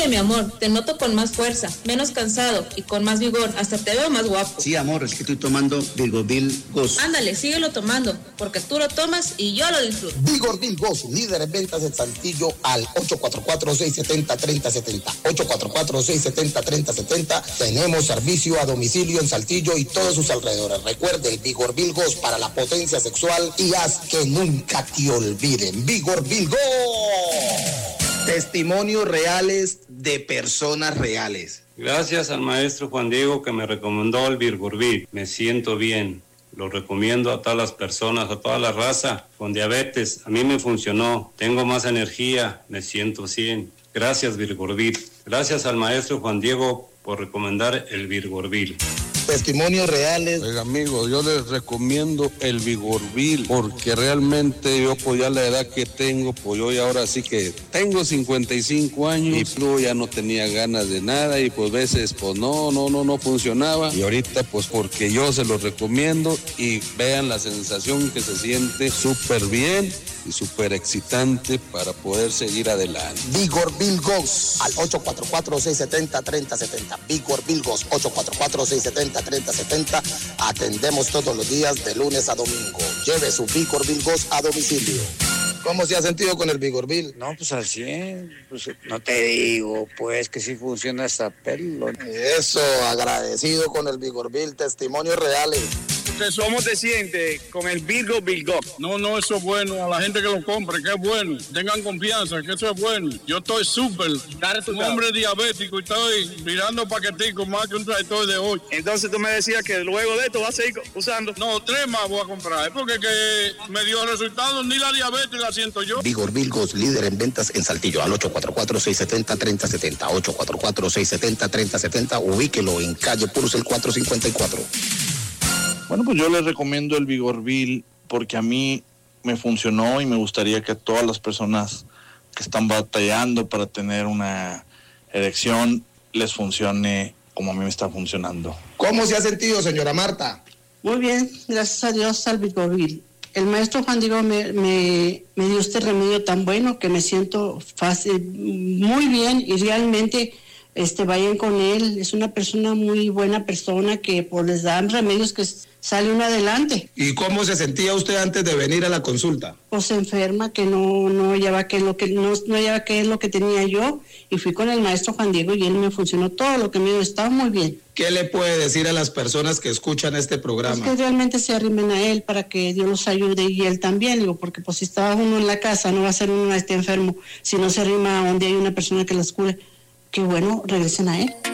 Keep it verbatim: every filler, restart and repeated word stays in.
Oye, mi amor, te noto con más fuerza, menos cansado y con más vigor. Hasta te veo más guapo. Sí, amor, es que estoy tomando Vigorbil Ghost. Ándale, síguelo tomando, porque tú lo tomas y yo lo disfruto. Vigorbil Ghost, líder en ventas en Saltillo, al ocho cuatro cuatro, seis siete cero, tres cero siete cero. ocho cuatro cuatro, seis siete cero, tres cero siete cero. Tenemos servicio a domicilio en Saltillo y todos sus alrededores. Recuerde el Vigorbil Ghost para la potencia sexual y haz que nunca te olviden. Vigorbil Ghost. Testimonios reales de personas reales. Gracias al maestro Juan Diego que me recomendó el Vigorbil. Me siento bien. Lo recomiendo a todas las personas, a toda la raza con diabetes. A mí me funcionó. Tengo más energía. Me siento bien. Gracias, Vigorbil. Gracias al maestro Juan Diego por recomendar el Vigorbil. Testimonios reales. Oiga, amigos, yo les recomiendo el Vigorbil porque realmente yo, pues ya la edad que tengo, pues yo ya ahora sí que tengo cincuenta y cinco años y pues ya no tenía ganas de nada y pues veces pues no, no, no, no funcionaba y ahorita pues porque yo se los recomiendo y vean la sensación que se siente súper bien y súper excitante para poder seguir adelante. Vigorbil Ghost al ocho cuatro cuatro, seis siete cero, tres cero siete cero. Vigorbil Ghost ocho cuatro cuatro, seis siete cero, tres cero siete cero. Atendemos todos los días de lunes a domingo. Lleve su Vigorbil Ghost a domicilio. ¿Cómo se ha sentido con el Vigorbil? No, pues al cien, pues no te digo, pues que sí funciona hasta pelo. Eso, agradecido con el Vigorbil, testimonios reales. Que somos decentes con el Vigorbil Ghost. No, no, eso es bueno. A la gente que lo compre, que es bueno. Tengan confianza, que eso es bueno. Yo estoy súper. Un hombre diabético y estoy mirando paqueticos más que un tractor de hoy. Entonces tú me decías que luego de esto vas a seguir usando. No, tres más voy a comprar. Porque que me dio resultados, ni la diabetes la siento yo. Vigorbil Ghost, líder en ventas en Saltillo, al ocho cuatro cuatro, seis siete cero, tres cero siete cero. ocho cuatro cuatro, seis siete cero, tres cero siete cero. Ubíquelo en calle Purcell cuatrocientos cincuenta y cuatro. Bueno, pues yo les recomiendo el Vigorbil porque a mí me funcionó y me gustaría que a todas las personas que están batallando para tener una erección les funcione como a mí me está funcionando. ¿Cómo se ha sentido, señora Marta? Muy bien, gracias a Dios al Vigorbil. El maestro Juan Diego me, me, me dio este remedio tan bueno que me siento fácil, muy bien y realmente... Este, vayan con él, es una persona muy buena persona que pues les dan remedios que sale uno adelante. ¿Y cómo se sentía usted antes de venir a la consulta? Pues se enferma, que no, no hallaba qué es lo que, no, no hallaba qué es lo que tenía yo, y fui con el maestro Juan Diego y él me funcionó todo lo que me dio, estaba muy bien. ¿Qué le puede decir a las personas que escuchan este programa? Es que realmente se arrimen a él para que Dios los ayude y él también, digo, porque pues si estaba uno en la casa, no va a ser uno este enfermo, si no se arrima a donde hay una persona que los cure. Qué bueno, regresen a él.